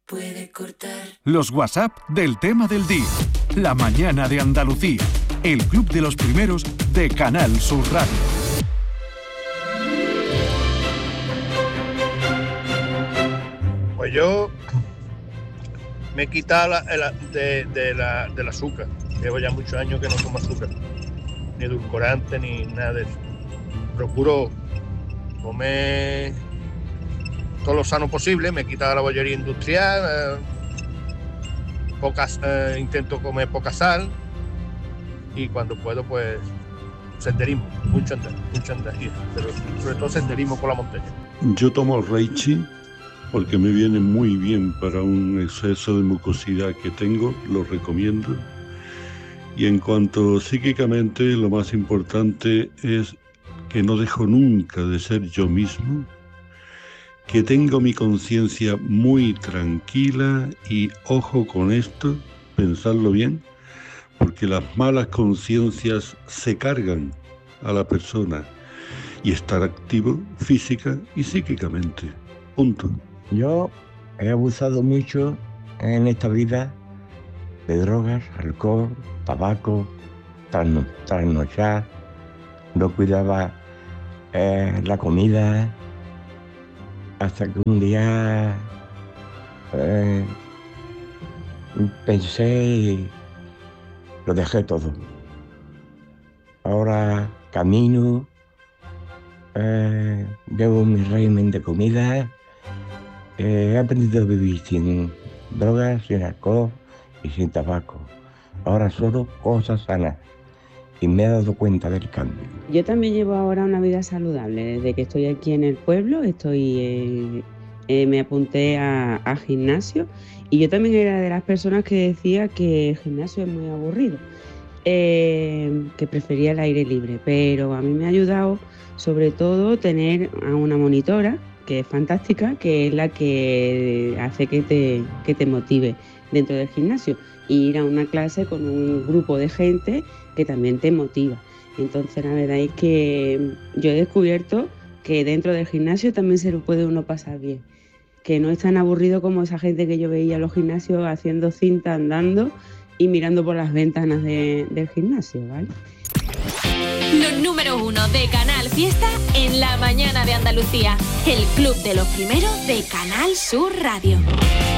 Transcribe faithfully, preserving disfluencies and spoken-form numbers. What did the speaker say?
puede cortar. Los WhatsApp del tema del día. La mañana de Andalucía. El club de los primeros de Canal Sur Radio. Pues yo me he quitado la, la, de, de la, del azúcar. Llevo ya muchos años que no como azúcar. Ni edulcorante, ni nada de eso. Procuro comer todo lo sano posible. Me he quitado la bollería industrial. Eh, pocas, eh, intento comer poca sal. Y cuando puedo, pues, senderismo. Mucho andar, mucho andar. Pero sobre todo senderismo por la montaña. Yo tomo Reishi porque me viene muy bien para un exceso de mucosidad que tengo, lo recomiendo. Y en cuanto psíquicamente, lo más importante es que no dejo nunca de ser yo mismo, que tengo mi conciencia muy tranquila y ojo con esto, pensadlo bien, porque las malas conciencias se cargan a la persona y estar activo física y psíquicamente. Punto. Yo he abusado mucho en esta vida de drogas, alcohol, tabaco, trasno- trasnochar, no cuidaba eh, la comida, hasta que un día eh, pensé y lo dejé todo. Ahora camino, eh, llevo mi régimen de comida, eh, he aprendido a vivir sin drogas, sin alcohol y sin tabaco. Ahora solo cosas sanas y me he dado cuenta del cambio. Yo también llevo ahora una vida saludable. Desde que estoy aquí en el pueblo, estoy, eh, eh, me apunté a, a gimnasio y yo también era de las personas que decía que el gimnasio es muy aburrido, eh, que prefería el aire libre, pero a mí me ha ayudado sobre todo tener a una monitora que es fantástica, que es la que hace que te, que te motive dentro del gimnasio, y ir a una clase con un grupo de gente que también te motiva. Entonces la verdad es que yo he descubierto que dentro del gimnasio también se lo puede uno pasar bien, que no es tan aburrido como esa gente que yo veía en los gimnasios haciendo cinta, andando y mirando por las ventanas de, del gimnasio, ¿vale? Los número uno de Canal Fiesta en la mañana de Andalucía. El club de los primeros de Canal Sur Radio.